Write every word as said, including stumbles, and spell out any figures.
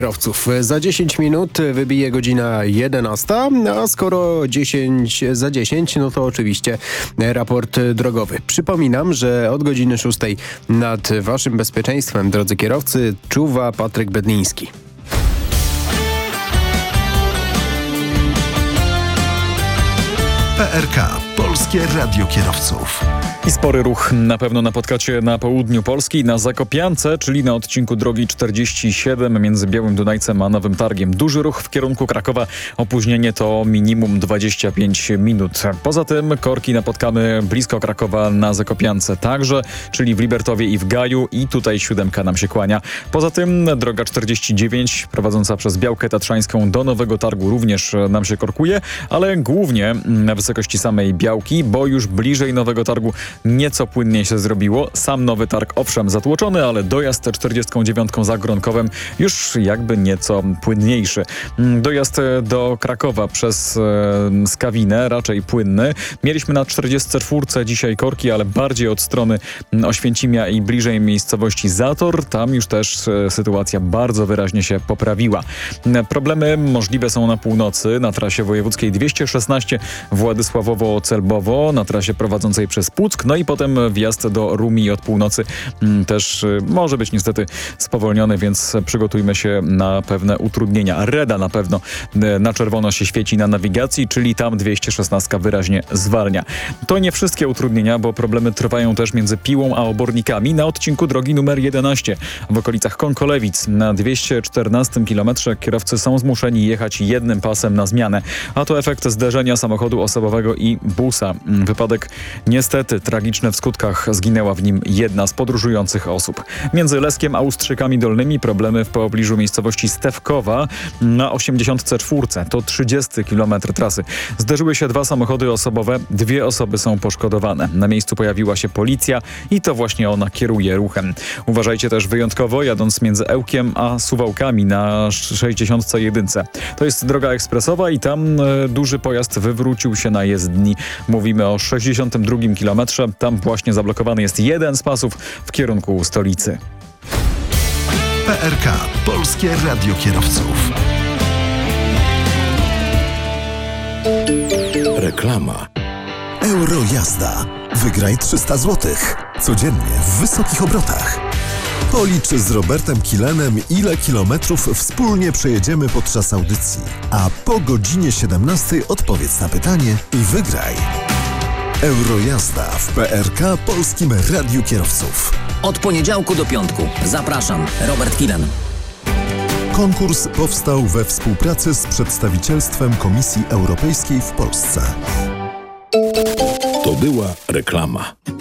Kierowców. Za dziesięć minut wybije godzina jedenasta, a skoro dziesięć za dziesięć, no to oczywiście raport drogowy. Przypominam, że od godziny szóstej nad waszym bezpieczeństwem, drodzy kierowcy, czuwa Patryk Bedliński. P R K. Polskie Radio Kierowców. I spory ruch na pewno napotkacie na południu Polski, na Zakopiance, czyli na odcinku drogi czterdzieści siedem między Białym Dunajcem a Nowym Targiem. Duży ruch w kierunku Krakowa, opóźnienie to minimum dwadzieścia pięć minut. Poza tym korki napotkamy blisko Krakowa na Zakopiance także, czyli w Libertowie i w Gaju, i tutaj siódemka nam się kłania. Poza tym droga czterdzieści dziewięć prowadząca przez Białkę Tatrzańską do Nowego Targu również nam się korkuje, ale głównie na wysokości samej Białki, bo już bliżej Nowego Targu nieco płynniej się zrobiło. Sam Nowy Targ owszem zatłoczony, ale dojazd czterdziestką dziewiątką za Gronkowem już jakby nieco płynniejszy. Dojazd do Krakowa przez e, Skawinę raczej płynny. Mieliśmy na czterdziestce czwórce dzisiaj korki, ale bardziej od strony Oświęcimia i bliżej miejscowości Zator. Tam już też e, sytuacja bardzo wyraźnie się poprawiła. Problemy możliwe są na północy, na trasie wojewódzkiej dwieście szesnaście Władysławowo-Celbowo, na trasie prowadzącej przez Puck. No i potem wjazd do Rumii od północy też może być niestety spowolniony, więc przygotujmy się na pewne utrudnienia. Reda na pewno na czerwono się świeci na nawigacji, czyli tam dwieście szesnaście wyraźnie zwalnia. To nie wszystkie utrudnienia, bo problemy trwają też między Piłą a Obornikami na odcinku drogi numer jedenaście. W okolicach Konkolewic na dwieście czternastym kilometrze kierowcy są zmuszeni jechać jednym pasem na zmianę, a to efekt zderzenia samochodu osobowego i busa. Wypadek niestety tragiczny w skutkach, zginęła w nim jedna z podróżujących osób. Między Leskiem a Ustrzykami Dolnymi problemy w pobliżu miejscowości Stewkowa na osiemdziesiątce czwórce. To trzydziesty kilometr trasy. Zderzyły się dwa samochody osobowe, dwie osoby są poszkodowane. Na miejscu pojawiła się policja i to właśnie ona kieruje ruchem. Uważajcie też wyjątkowo jadąc między Ełkiem a Suwałkami na sześćdziesiątce jedynce. To jest droga ekspresowa i tam e, duży pojazd wywrócił się na jezdni. Mówimy o sześćdziesiątym drugim kilometrze. Tam właśnie zablokowany jest jeden z pasów w kierunku stolicy. P R K. Polskie Radio Kierowców. Reklama. Eurojazda. Wygraj trzysta złotych. Codziennie w wysokich obrotach. Policz z Robertem Kilenem, ile kilometrów wspólnie przejedziemy podczas audycji. A po godzinie siedemnastej odpowiedz na pytanie i wygraj. Eurojazda w P R K Polskim Radiu Kierowców. Od poniedziałku do piątku. Zapraszam, Robert Kilen. Konkurs powstał we współpracy z przedstawicielstwem Komisji Europejskiej w Polsce. To była reklama.